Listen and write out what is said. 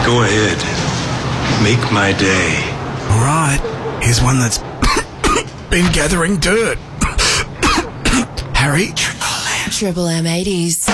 Go ahead. Make my day. All right. Here's one that's been gathering dirt. Harry? Triple M 80s.